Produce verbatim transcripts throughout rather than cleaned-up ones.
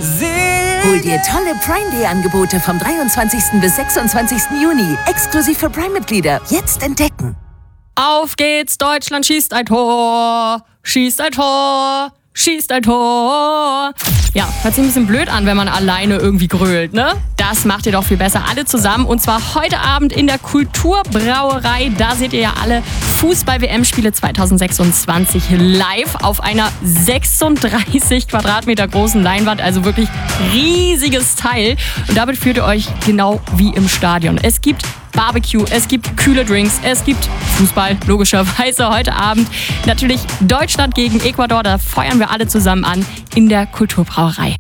Hol dir tolle Prime Day Angebote vom dreiundzwanzigsten bis sechsundzwanzigsten Juni. Exklusiv für Prime-Mitglieder. Jetzt entdecken. Auf geht's, Deutschland schießt ein Tor, schießt ein Tor, schießt ein Tor. Ja, hört sich ein bisschen blöd an, wenn man alleine irgendwie grölt, ne? Das macht ihr doch viel besser alle zusammen. Und zwar heute Abend in der Kulturbrauerei. Da seht ihr ja alle Fußball-W M-Spiele zweitausendsechsundzwanzig live auf einer sechsunddreißig Quadratmeter großen Leinwand. Also wirklich riesiges Teil. Und damit führt ihr euch genau wie im Stadion. Es gibt Barbecue, es gibt kühle Drinks, es gibt Fußball, logischerweise heute Abend. Natürlich Deutschland gegen Ecuador, da feuern wir alle zusammen an in der Kulturbrauerei.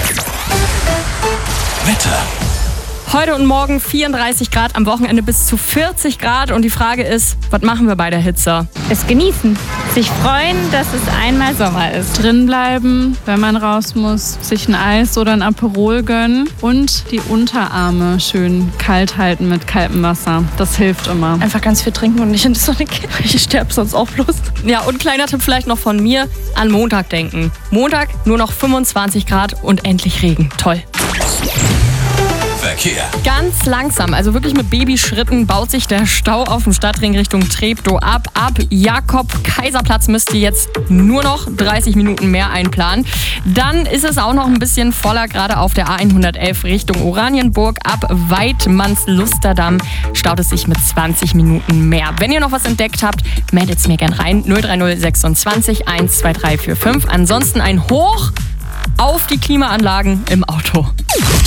Wetter. Heute und morgen vierunddreißig Grad, am Wochenende bis zu vierzig Grad. Und die Frage ist, was machen wir bei der Hitze? Es genießen, sich freuen, dass es einmal Sommer ist. Drin bleiben, wenn man raus muss, sich ein Eis oder ein Aperol gönnen und die Unterarme schön kalt halten mit kaltem Wasser. Das hilft immer. Einfach ganz viel trinken und nicht in die Sonne gehen. Ich sterbe sonst auch bloß. Ja, und kleiner Tipp vielleicht noch von mir, an Montag denken. Montag nur noch fünfundzwanzig Grad und endlich Regen. Toll. Verkehr. Ganz langsam, also wirklich mit Babyschritten, baut sich der Stau auf dem Stadtring Richtung Treptow ab. Ab Jakob-Kaiserplatz müsst ihr jetzt nur noch dreißig Minuten mehr einplanen. Dann ist es auch noch ein bisschen voller, gerade auf der A hundertelf Richtung Oranienburg. Ab Weidmanns-Lusterdamm staut es sich mit zwanzig Minuten mehr. Wenn ihr noch was entdeckt habt, meldet es mir gern rein. null drei null sechsundzwanzig eins zwei drei vier fünf. Ansonsten ein Hoch auf die Klimaanlagen im Auto.